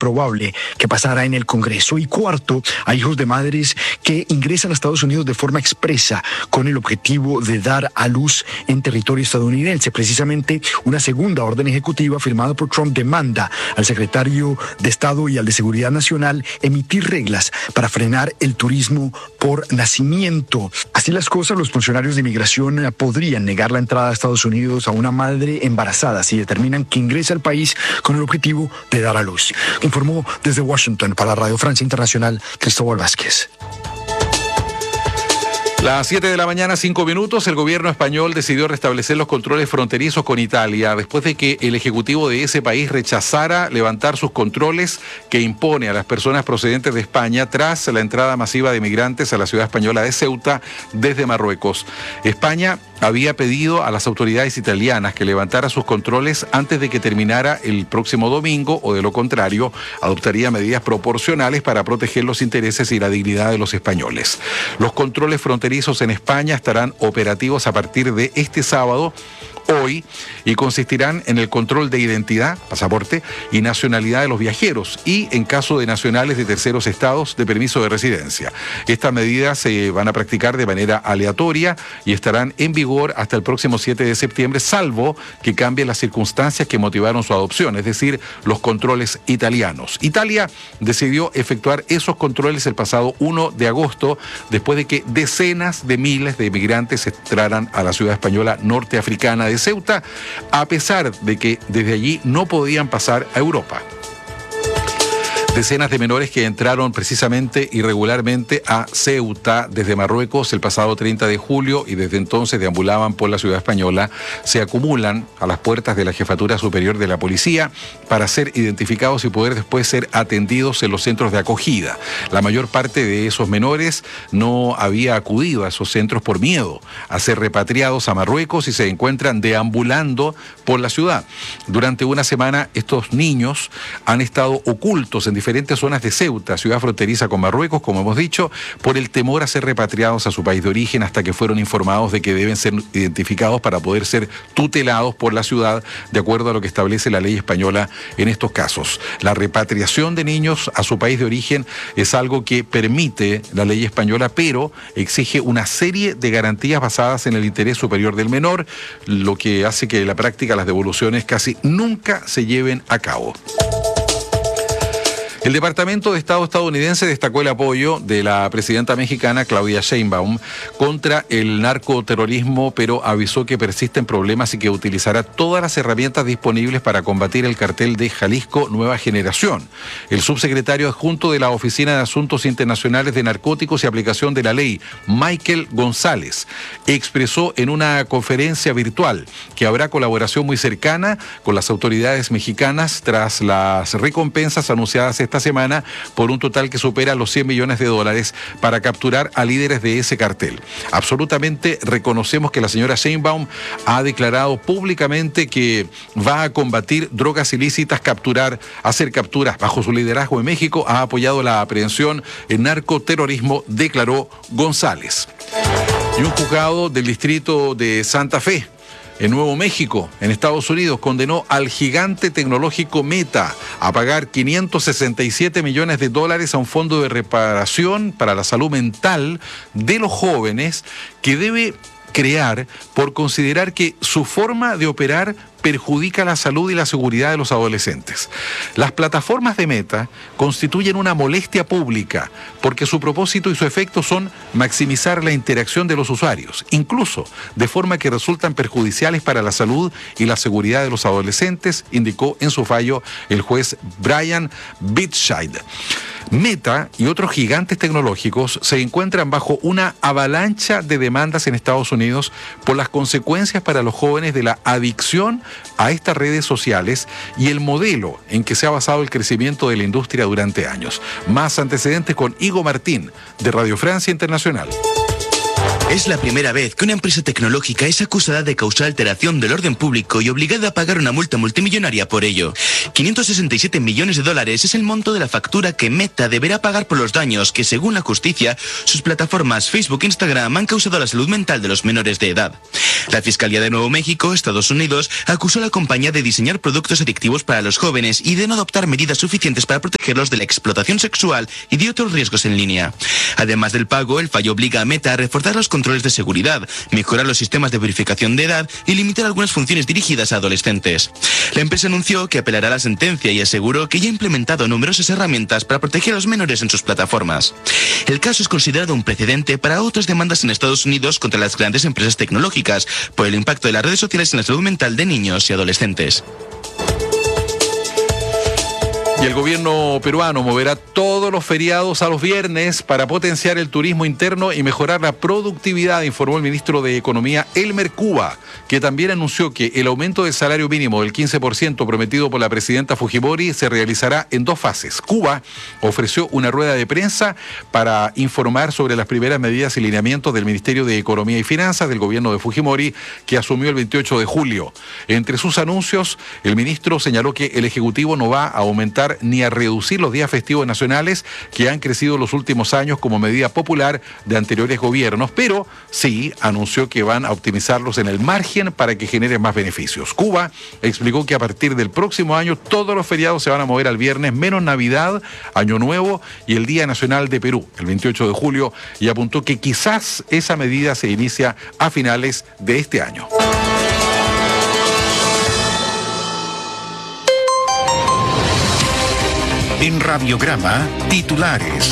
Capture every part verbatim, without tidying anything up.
probable que pasara en el Congreso. Y cuarto, a hijos de madres que ingresan a Estados Unidos de forma expresa con el objetivo de dar a luz en territorio estadounidense. Precisamente una segunda orden ejecutiva firmada por Trump demanda al secretario de Estado y al de Seguridad Nacional emitir reglas para frenar el turismo por nacimiento. Así las cosas, los funcionarios de inmigración podrían negar la entrada a Estados Unidos a una madre embarazada si determinan que ingresa al país con el objetivo de dar a luz. Informó desde Washington para Radio Francia Internacional, Cristóbal Vázquez. Las siete de la mañana, cinco minutos, el gobierno español decidió restablecer los controles fronterizos con Italia después de que el ejecutivo de ese país rechazara levantar sus controles que impone a las personas procedentes de España tras la entrada masiva de migrantes a la ciudad española de Ceuta desde Marruecos. España había pedido a las autoridades italianas que levantara sus controles antes de que terminara el próximo domingo, o de lo contrario, adoptaría medidas proporcionales para proteger los intereses y la dignidad de los españoles. Los controles fronterizos en España estarán operativos a partir de este sábado, hoy, y consistirán en el control de identidad, pasaporte y nacionalidad de los viajeros y, en caso de nacionales de terceros estados, de permiso de residencia. Estas medidas se van a practicar de manera aleatoria y estarán en vigor hasta el próximo siete de septiembre, salvo que cambien las circunstancias que motivaron su adopción, es decir, los controles italianos. Italia decidió efectuar esos controles el pasado primero de agosto, después de que decenas de miles de inmigrantes entraran a la ciudad española norteafricana de Ceuta, a pesar de que desde allí no podían pasar a Europa. Decenas de menores que entraron precisamente irregularmente a Ceuta desde Marruecos el pasado treinta de julio y desde entonces deambulaban por la ciudad española, se acumulan a las puertas de la Jefatura Superior de la Policía para ser identificados y poder después ser atendidos en los centros de acogida. La mayor parte de esos menores no había acudido a esos centros por miedo a ser repatriados a Marruecos y se encuentran deambulando por la ciudad. Durante una semana estos niños han estado ocultos en diferentes diferentes zonas de Ceuta, ciudad fronteriza con Marruecos, como hemos dicho, por el temor a ser repatriados a su país de origen, hasta que fueron informados de que deben ser identificados para poder ser tutelados por la ciudad, de acuerdo a lo que establece la ley española en estos casos. La repatriación de niños a su país de origen es algo que permite la ley española, pero exige una serie de garantías basadas en el interés superior del menor, lo que hace que en la práctica las devoluciones casi nunca se lleven a cabo. El Departamento de Estado estadounidense destacó el apoyo de la presidenta mexicana Claudia Sheinbaum contra el narcoterrorismo, pero avisó que persisten problemas y que utilizará todas las herramientas disponibles para combatir el cartel de Jalisco Nueva Generación. El subsecretario adjunto de la Oficina de Asuntos Internacionales de Narcóticos y Aplicación de la Ley, Michael González, expresó en una conferencia virtual que habrá colaboración muy cercana con las autoridades mexicanas tras las recompensas anunciadas esta semana por un total que supera los cien millones de dólares para capturar a líderes de ese cartel. Absolutamente reconocemos que la señora Sheinbaum ha declarado públicamente que va a combatir drogas ilícitas, capturar, hacer capturas bajo su liderazgo en México, ha apoyado la aprehensión en narcoterrorismo, declaró González. Y un juzgado del distrito de Santa Fe, en Nuevo México, en Estados Unidos, condenó al gigante tecnológico Meta a pagar quinientos sesenta y siete millones de dólares a un fondo de reparación para la salud mental de los jóvenes que debe crear por considerar que su forma de operar perjudica la salud y la seguridad de los adolescentes. Las plataformas de Meta constituyen una molestia pública porque su propósito y su efecto son maximizar la interacción de los usuarios, incluso de forma que resultan perjudiciales para la salud y la seguridad de los adolescentes, indicó en su fallo el juez Brian Bitscheid. Meta y otros gigantes tecnológicos se encuentran bajo una avalancha de demandas en Estados Unidos por las consecuencias para los jóvenes de la adicción a estas redes sociales y el modelo en que se ha basado el crecimiento de la industria durante años. Más antecedentes con Igo Martín, de Radio Francia Internacional. Es la primera vez que una empresa tecnológica es acusada de causar alteración del orden público y obligada a pagar una multa multimillonaria por ello. quinientos sesenta y siete millones de dólares es el monto de la factura que Meta deberá pagar por los daños que, según la justicia, sus plataformas Facebook e Instagram han causado a la salud mental de los menores de edad. La Fiscalía de Nuevo México, Estados Unidos, acusó a la compañía de diseñar productos adictivos para los jóvenes y de no adoptar medidas suficientes para protegerlos de la explotación sexual y de otros riesgos en línea. Además del pago, el fallo obliga a Meta a reforzar los controles de seguridad, mejorar los sistemas de verificación de edad y limitar algunas funciones dirigidas a adolescentes. La empresa anunció que apelará a la sentencia y aseguró que ya ha implementado numerosas herramientas para proteger a los menores en sus plataformas. El caso es considerado un precedente para otras demandas en Estados Unidos contra las grandes empresas tecnológicas por el impacto de las redes sociales en la salud mental de niños y adolescentes. Y el gobierno peruano moverá todos los feriados a los viernes para potenciar el turismo interno y mejorar la productividad, informó el ministro de Economía, Elmer Cuba, que también anunció que el aumento del salario mínimo del quince por ciento prometido por la presidenta Fujimori se realizará en dos fases. Cuba ofreció una rueda de prensa para informar sobre las primeras medidas y lineamientos del Ministerio de Economía y Finanzas del gobierno de Fujimori, que asumió el veintiocho de julio. Entre sus anuncios, el ministro señaló que el Ejecutivo no va a aumentar ni a reducir los días festivos nacionales que han crecido en los últimos años como medida popular de anteriores gobiernos, pero sí anunció que van a optimizarlos en el margen para que generen más beneficios. Cuba explicó que a partir del próximo año todos los feriados se van a mover al viernes, menos Navidad, Año Nuevo y el Día Nacional de Perú, el veintiocho de julio, y apuntó que quizás esa medida se inicia a finales de este año. En Radiograma, titulares.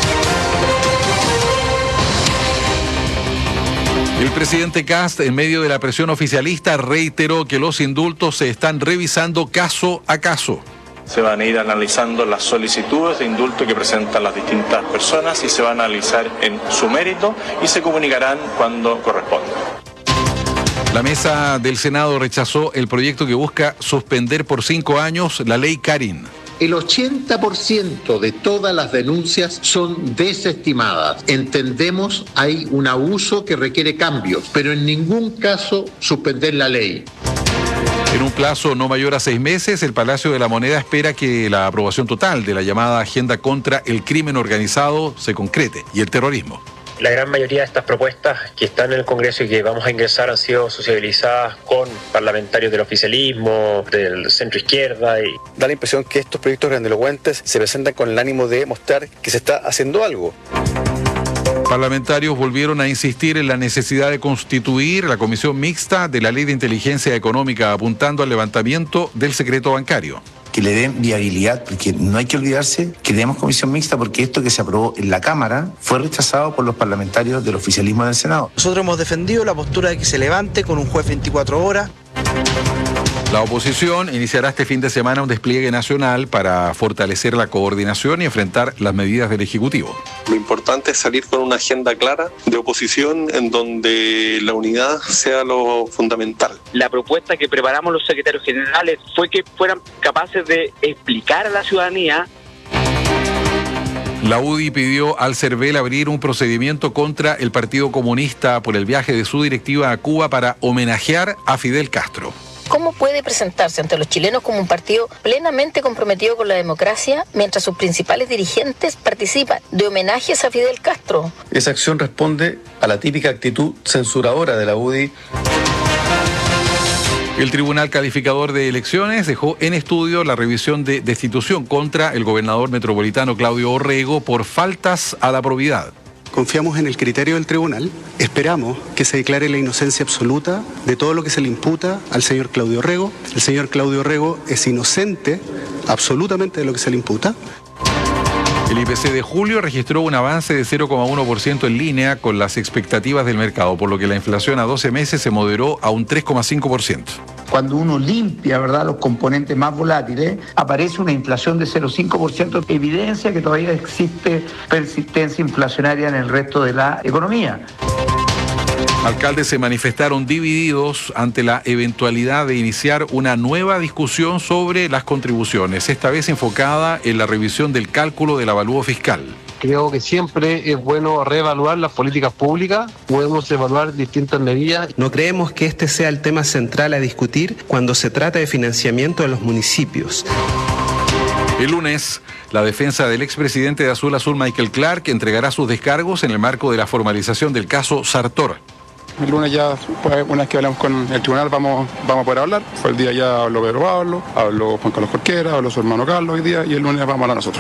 El presidente Kast, en medio de la presión oficialista, reiteró que los indultos se están revisando caso a caso. Se van a ir analizando las solicitudes de indulto que presentan las distintas personas y se van a analizar en su mérito y se comunicarán cuando corresponda. La mesa del Senado rechazó el proyecto que busca suspender por cinco años la ley Karin. El ochenta por ciento de todas las denuncias son desestimadas. Entendemos hay un abuso que requiere cambios, pero en ningún caso suspender la ley. En un plazo no mayor a seis meses, el Palacio de la Moneda espera que la aprobación total de la llamada Agenda contra el Crimen Organizado se concrete y el terrorismo. La gran mayoría de estas propuestas que están en el Congreso y que vamos a ingresar han sido sociabilizadas con parlamentarios del oficialismo, del centro izquierda. Y... Da la impresión que estos proyectos grandilocuentes se presentan con el ánimo de mostrar que se está haciendo algo. Parlamentarios volvieron a insistir en la necesidad de constituir la comisión mixta de la Ley de Inteligencia Económica, apuntando al levantamiento del secreto bancario. Que le den viabilidad, porque no hay que olvidarse que tenemos comisión mixta porque esto que se aprobó en la Cámara fue rechazado por los parlamentarios del oficialismo del Senado. Nosotros hemos defendido la postura de que se levante con un juez veinticuatro horas. La oposición iniciará este fin de semana un despliegue nacional para fortalecer la coordinación y enfrentar las medidas del Ejecutivo. Lo importante es salir con una agenda clara de oposición en donde la unidad sea lo fundamental. La propuesta que preparamos los secretarios generales fue que fueran capaces de explicar a la ciudadanía. La U D I pidió al CERVEL abrir un procedimiento contra el Partido Comunista por el viaje de su directiva a Cuba para homenajear a Fidel Castro. ¿Cómo puede presentarse ante los chilenos como un partido plenamente comprometido con la democracia mientras sus principales dirigentes participan de homenajes a Fidel Castro? Esa acción responde a la típica actitud censuradora de la U D I. El Tribunal Calificador de Elecciones dejó en estudio la revisión de destitución contra el gobernador metropolitano Claudio Orrego por faltas a la probidad. Confiamos en el criterio del tribunal, esperamos que se declare la inocencia absoluta de todo lo que se le imputa al señor Claudio Orrego. El señor Claudio Orrego es inocente absolutamente de lo que se le imputa. El I P C de julio registró un avance de cero coma uno por ciento en línea con las expectativas del mercado, por lo que la inflación a doce meses se moderó a un tres coma cinco por ciento. Cuando uno limpia, ¿verdad?, los componentes más volátiles, aparece una inflación de cero coma cinco por ciento, evidencia que todavía existe persistencia inflacionaria en el resto de la economía. Alcaldes se manifestaron divididos ante la eventualidad de iniciar una nueva discusión sobre las contribuciones, esta vez enfocada en la revisión del cálculo del avalúo fiscal. Creo que siempre es bueno reevaluar las políticas públicas, podemos evaluar distintas medidas. No creemos que este sea el tema central a discutir cuando se trata de financiamiento de los municipios. El lunes, la defensa del expresidente de Azul Azul, Michael Clark, entregará sus descargos en el marco de la formalización del caso Sartor. El lunes ya, pues, una vez que hablamos con el tribunal, vamos, vamos a poder hablar. Fue el día ya habló Pedro Pablo, habló Juan Carlos Jorquera, habló su hermano Carlos hoy día, y el lunes vamos a hablar nosotros.